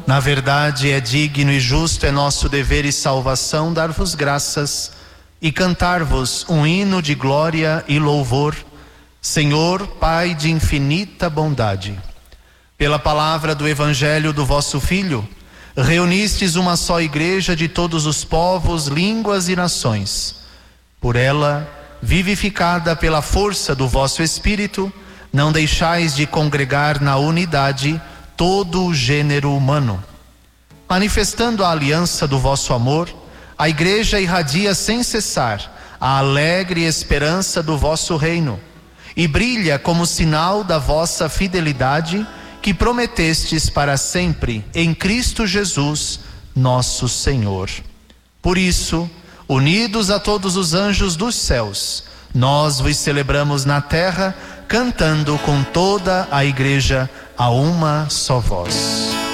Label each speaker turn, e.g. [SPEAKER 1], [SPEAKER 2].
[SPEAKER 1] Na verdade, é digno e justo, é nosso dever e salvação dar-vos graças e cantar-vos um hino de glória e louvor, Senhor, Pai de infinita bondade. Pela palavra do Evangelho do vosso Filho, reunistes uma só igreja de todos os povos, línguas e nações. Por ela, vivificada pela força do vosso Espírito, não deixais de congregar na unidade todo o gênero humano. Manifestando a aliança do vosso amor, a igreja irradia sem cessar a alegre esperança do vosso reino e brilha como sinal da vossa fidelidade que prometestes para sempre em Cristo Jesus, nosso Senhor. Por isso, unidos a todos os anjos dos céus, nós vos celebramos na terra, cantando com toda a igreja a uma só voz.